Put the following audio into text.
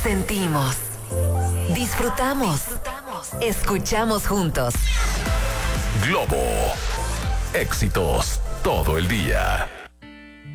Sentimos. Disfrutamos. Escuchamos juntos. Globo. Éxitos todo el día.